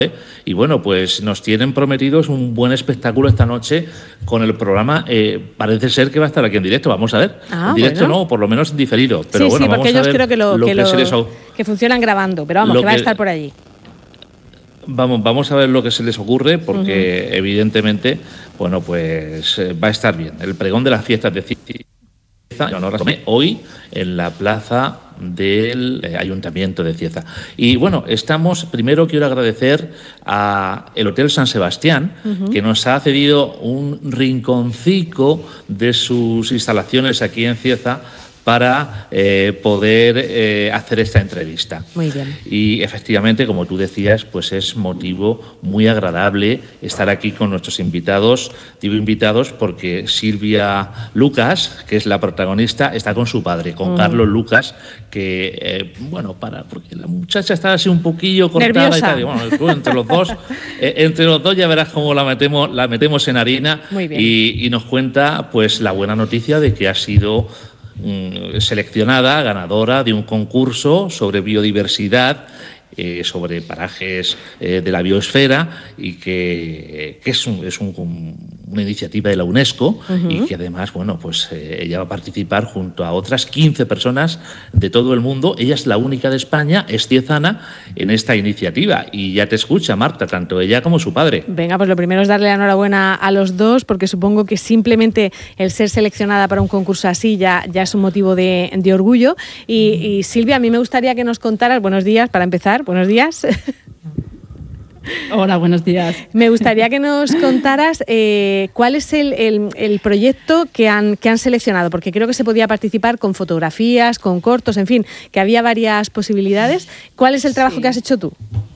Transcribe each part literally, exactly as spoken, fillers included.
Y bueno, pues nos tienen prometidos un buen espectáculo esta noche con el programa. Eh, parece ser que va a estar aquí en directo, vamos a ver. Ah, en directo bueno. no, por lo menos en diferido. Pero sí, bueno, sí, porque vamos ellos a ver creo que, lo, lo que, que lo, se les... que funcionan grabando, pero vamos, lo que va a que- estar por allí. Vamos, vamos a ver lo que se les ocurre, porque uh-huh. evidentemente, bueno, pues eh, va a estar bien. El pregón de las fiestas de Cieza, en honor a Tomé, hoy en la plaza del eh, Ayuntamiento de Cieza. Y bueno, estamos, primero quiero agradecer a el Hotel San Sebastián, uh-huh. que nos ha cedido un rinconcico de sus instalaciones aquí en Cieza para eh, poder eh, hacer esta entrevista. Muy bien. Y efectivamente, como tú decías, pues es motivo muy agradable estar aquí con nuestros invitados. Digo invitados porque Silvia Lucas, que es la protagonista, está con su padre, con uh-huh. Carlos Lucas, que, eh, bueno, para porque la muchacha está así un poquillo cortada nerviosa. Y tal. Y bueno, tú, entre los dos, eh, entre los dos ya verás cómo la metemos, la metemos en harina. Muy bien. Y, y nos cuenta pues la buena noticia de que ha sido seleccionada, ganadora de un concurso sobre biodiversidad, eh, sobre parajes eh, de la biosfera, y que, que es, un, es un, una iniciativa de la UNESCO, uh-huh. y que además, bueno, pues eh, ella va a participar junto a otras quince personas de todo el mundo. Ella es la única de España, es ciezana, en esta iniciativa, y ya te escucha, Marta, tanto ella como su padre. Venga, pues lo primero es darle la enhorabuena a los dos, porque supongo que simplemente el ser seleccionada para un concurso así ya, ya es un motivo de, de orgullo. Y, uh-huh. y Silvia, a mí me gustaría que nos contaras, buenos días, para empezar, buenos días. Hola, buenos días. Me gustaría que nos contaras eh, cuál es el, el, el proyecto que han, que han seleccionado, porque creo que se podía participar con fotografías, con cortos, en fin, que había varias posibilidades. ¿Cuál es el trabajo sí. que has hecho tú?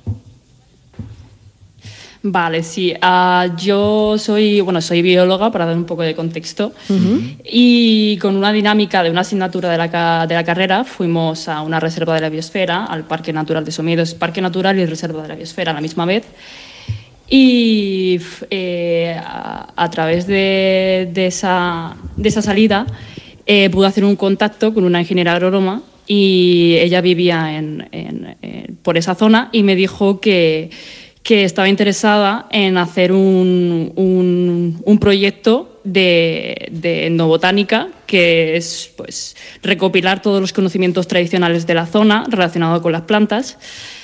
Vale, sí. Uh, yo soy, bueno, soy bióloga, para dar un poco de contexto, uh-huh. y con una dinámica de una asignatura de la, de la carrera fuimos a una reserva de la biosfera, al Parque Natural de Somiedo. Es Parque Natural y Reserva de la Biosfera a la misma vez. Y eh, a, a través de, de, esa, de esa salida eh, pude hacer un contacto con una ingeniera agrónoma, y ella vivía en, en, en, por esa zona, y me dijo que que estaba interesada en hacer un, un, un proyecto de, de etnobotánica, que es pues, recopilar todos los conocimientos tradicionales de la zona relacionados con las plantas.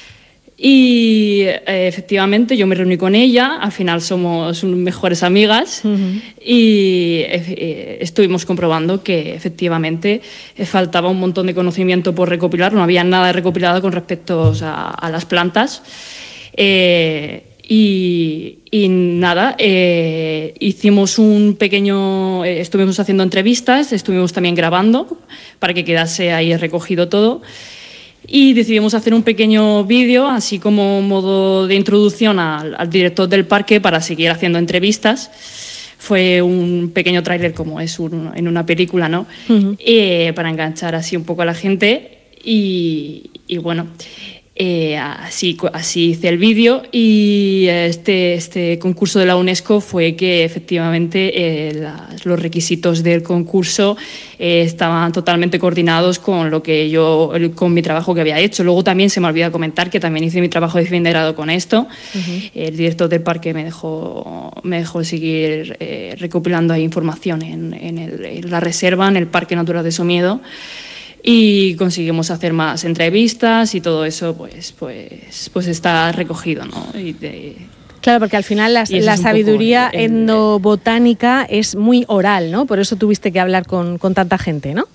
Y eh, efectivamente yo me reuní con ella, al final somos mejores amigas, uh-huh. y eh, estuvimos comprobando que efectivamente eh, faltaba un montón de conocimiento por recopilar, no había nada recopilado con respecto a, a las plantas. Eh, y, y nada, eh, hicimos un pequeño, eh, estuvimos haciendo entrevistas, estuvimos también grabando para que quedase ahí recogido todo, y decidimos hacer un pequeño vídeo así como modo de introducción al, al director del parque para seguir haciendo entrevistas. Fue un pequeño tráiler como es un, en una película, ¿no? Uh-huh. eh, para enganchar así un poco a la gente, y, y bueno... Eh, así, así hice el vídeo, y este, este concurso de la UNESCO fue que efectivamente eh, las, los requisitos del concurso eh, estaban totalmente coordinados con lo que yo, con mi trabajo que había hecho. Luego también se me olvida comentar que también hice mi trabajo de fin de grado con esto. Uh-huh. El director del parque me dejó, me dejó seguir eh, recopilando ahí información en, en, el, en la reserva, en el Parque Natural de Somiedo. Y conseguimos hacer más entrevistas, y todo eso pues, pues, pues está recogido, ¿no? Y de, claro, porque al final la, la sabiduría el, el, etnobotánica es muy oral, ¿no? Por eso tuviste que hablar con, con tanta gente, ¿no?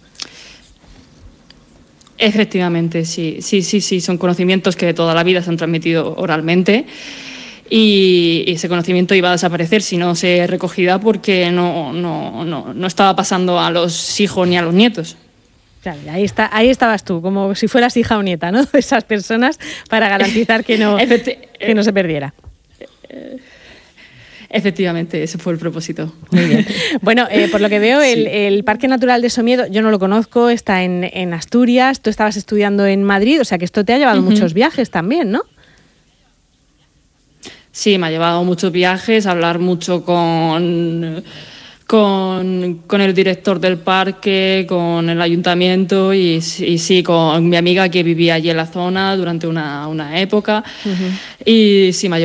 Efectivamente, sí, sí, sí, sí, son conocimientos que de toda la vida se han transmitido oralmente. Y ese conocimiento iba a desaparecer si no se recogía, porque no, no, no, no estaba pasando a los hijos ni a los nietos. Claro, ahí, está, ahí estabas tú, como si fueras hija o nieta, ¿no? De esas personas, para garantizar que no, que no se perdiera. Efectivamente, ese fue el propósito. Muy bien. Bueno, eh, por lo que veo, el, el Parque Natural de Somiedo, yo no lo conozco, está en, en Asturias, tú estabas estudiando en Madrid, o sea que esto te ha llevado uh-huh. muchos viajes también, ¿no? Sí, me ha llevado muchos viajes, hablar mucho con... con, con el director del parque, con el ayuntamiento y, y sí, con mi amiga que vivía allí en la zona durante una, una época. Uh-huh. Y sí, me ha